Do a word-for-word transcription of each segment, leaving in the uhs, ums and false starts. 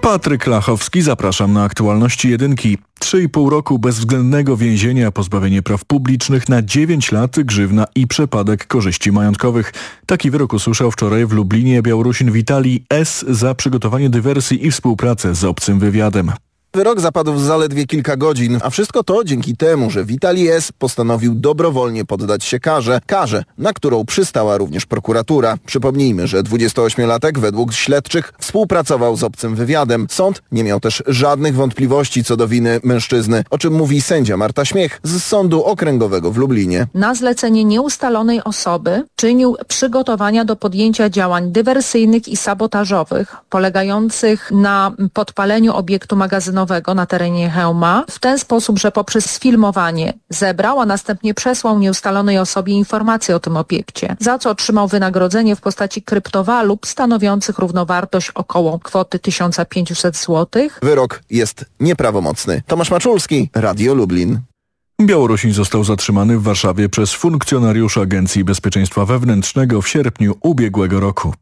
Patryk Lachowski, zapraszam na aktualności jedynki. Trzy i pół roku bezwzględnego więzienia, pozbawienie praw publicznych na dziewięć lat, grzywna i przepadek korzyści majątkowych. Taki wyrok usłyszał wczoraj w Lublinie Białorusin Witalij S. za przygotowanie dywersji i współpracę z obcym wywiadem. Wyrok zapadł w zaledwie kilka godzin, a wszystko to dzięki temu, że Witalij S. postanowił dobrowolnie poddać się karze. Karze, na którą przystała również prokuratura. Przypomnijmy, że dwudziestoośmiolatek według śledczych współpracował z obcym wywiadem. Sąd nie miał też żadnych wątpliwości co do winy mężczyzny, o czym mówi sędzia Marta Śmiech z Sądu Okręgowego w Lublinie. Na zlecenie nieustalonej osoby czynił przygotowania do podjęcia działań dywersyjnych i sabotażowych, polegających na podpaleniu obiektu magazynowego na terenie Chełma w ten sposób, że poprzez sfilmowanie zebrał, a następnie przesłał nieustalonej osobie informacje o tym obiekcie, za co otrzymał wynagrodzenie w postaci kryptowalut stanowiących równowartość około kwoty tysiąc pięćset złotych. Wyrok jest nieprawomocny. Tomasz Maczulski, Radio Lublin. Białorusin został zatrzymany w Warszawie przez funkcjonariusza Agencji Bezpieczeństwa Wewnętrznego w sierpniu ubiegłego roku.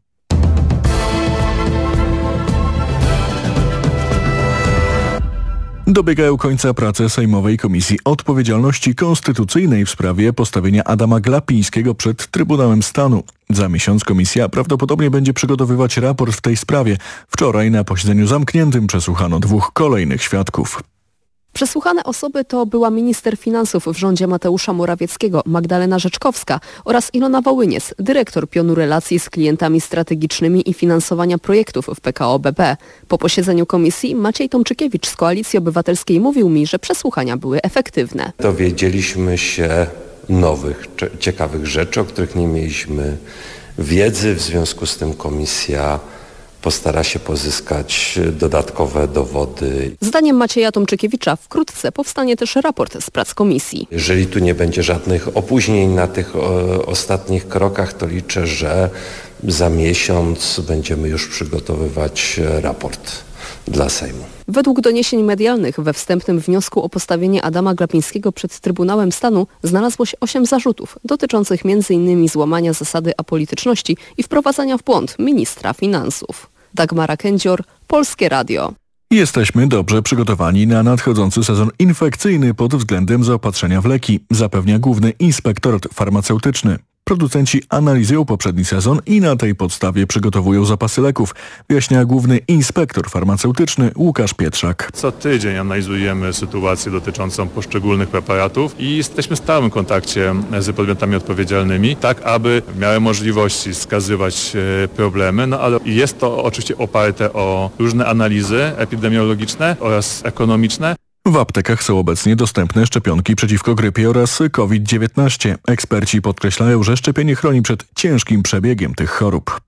Dobiegają końca prace Sejmowej Komisji Odpowiedzialności Konstytucyjnej w sprawie postawienia Adama Glapińskiego przed Trybunałem Stanu. Za miesiąc komisja prawdopodobnie będzie przygotowywać raport w tej sprawie. Wczoraj na posiedzeniu zamkniętym przesłuchano dwóch kolejnych świadków. Przesłuchane osoby to była minister finansów w rządzie Mateusza Morawieckiego Magdalena Rzeczkowska oraz Ilona Wołyniec, dyrektor pionu relacji z klientami strategicznymi i finansowania projektów w P K O B P. Po posiedzeniu komisji Maciej Tomczykiewicz z Koalicji Obywatelskiej mówił mi, że przesłuchania były efektywne. Dowiedzieliśmy się nowych, ciekawych rzeczy, o których nie mieliśmy wiedzy. W związku z tym komisja postara się pozyskać dodatkowe dowody. Zdaniem Macieja Tomczykiewicza wkrótce powstanie też raport z prac komisji. Jeżeli tu nie będzie żadnych opóźnień na tych o, ostatnich krokach, to liczę, że za miesiąc będziemy już przygotowywać raport dla Sejmu. Według doniesień medialnych we wstępnym wniosku o postawienie Adama Glapińskiego przed Trybunałem Stanu znalazło się osiem zarzutów dotyczących między innymi złamania zasady apolityczności i wprowadzania w błąd ministra finansów. Dagmara Kędzior, Polskie Radio. Jesteśmy dobrze przygotowani na nadchodzący sezon infekcyjny pod względem zaopatrzenia w leki, zapewnia główny inspektorat farmaceutyczny. Producenci analizują poprzedni sezon i na tej podstawie przygotowują zapasy leków, wyjaśnia główny inspektor farmaceutyczny Łukasz Pietrzak. Co tydzień analizujemy sytuację dotyczącą poszczególnych preparatów i jesteśmy w stałym kontakcie z podmiotami odpowiedzialnymi, tak aby w miarę możliwości wskazywać problemy, no ale jest to oczywiście oparte o różne analizy epidemiologiczne oraz ekonomiczne. W aptekach są obecnie dostępne szczepionki przeciwko grypie oraz COVID dziewiętnaście. Eksperci podkreślają, że szczepienie chroni przed ciężkim przebiegiem tych chorób.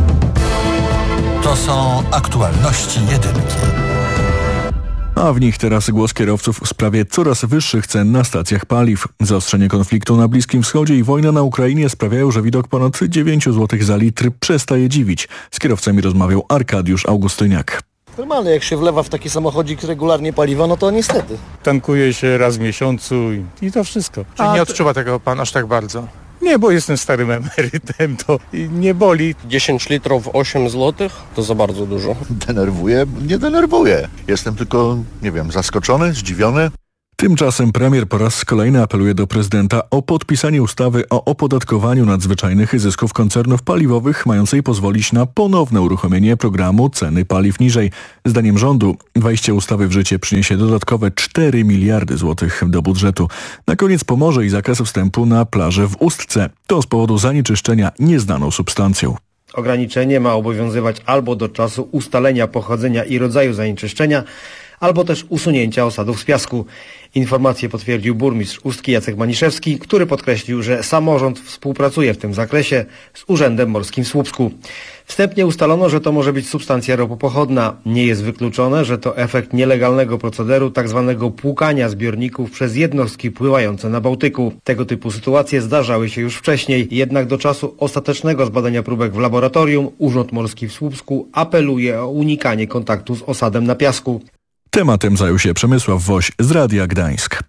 To są aktualności jedynki. A w nich teraz głos kierowców w sprawie coraz wyższych cen na stacjach paliw. Zaostrzenie konfliktu na Bliskim Wschodzie i wojna na Ukrainie sprawiają, że widok ponad dziewięć złotych za litr przestaje dziwić. Z kierowcami rozmawiał Arkadiusz Augustyniak. Normalnie, jak się wlewa w taki samochodzik regularnie paliwo, no to niestety. Tankuje się raz w miesiącu i, i to wszystko. Czy nie odczuwa tego pan aż tak bardzo? Nie, bo jestem starym emerytem, to nie boli. dziesięć litrów osiem złotych to za bardzo dużo. Denerwuje? Nie denerwuje. Jestem tylko, nie wiem, zaskoczony, zdziwiony. Tymczasem premier po raz kolejny apeluje do prezydenta o podpisanie ustawy o opodatkowaniu nadzwyczajnych zysków koncernów paliwowych, mającej pozwolić na ponowne uruchomienie programu Ceny Paliw Niżej. Zdaniem rządu wejście ustawy w życie przyniesie dodatkowe cztery miliardy złotych do budżetu. Na koniec pomoże i zakaz wstępu na plażę w Ustce. To z powodu zanieczyszczenia nieznaną substancją. Ograniczenie ma obowiązywać albo do czasu ustalenia pochodzenia i rodzaju zanieczyszczenia, albo też usunięcia osadów z piasku. Informację potwierdził burmistrz Ustki Jacek Maniszewski, który podkreślił, że samorząd współpracuje w tym zakresie z Urzędem Morskim w Słupsku. Wstępnie ustalono, że to może być substancja ropopochodna. Nie jest wykluczone, że to efekt nielegalnego procederu tzw. płukania zbiorników przez jednostki pływające na Bałtyku. Tego typu sytuacje zdarzały się już wcześniej, jednak do czasu ostatecznego zbadania próbek w laboratorium Urząd Morski w Słupsku apeluje o unikanie kontaktu z osadem na piasku. Tematem zajął się Przemysław Woś z Radia Gdańsk.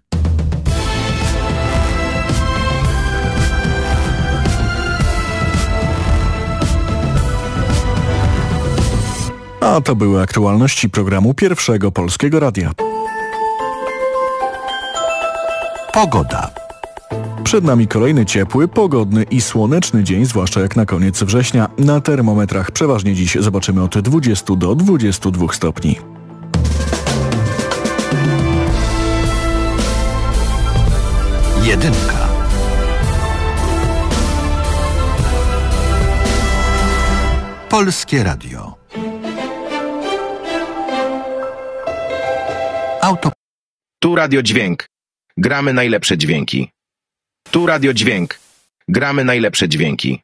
A to były aktualności programu Pierwszego Polskiego Radia. Pogoda. Przed nami kolejny ciepły, pogodny i słoneczny dzień, zwłaszcza jak na koniec września. Na termometrach przeważnie dziś zobaczymy od dwudziestu do dwudziestu dwóch stopni. Jedynka. Polskie Radio. Auto. Tu Radio Dźwięk. Gramy najlepsze dźwięki. Tu Radio Dźwięk. Gramy najlepsze dźwięki.